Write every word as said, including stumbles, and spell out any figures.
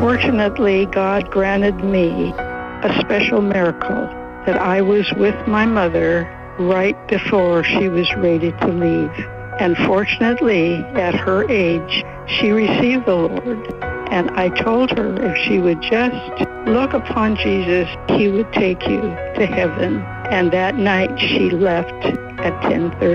Fortunately, God granted me a special miracle that I was with my mother right before she was ready to leave. And fortunately, at her age, she received the Lord. And I told her if she would just look upon Jesus, he would take you to heaven. And that night she left at ten thirty.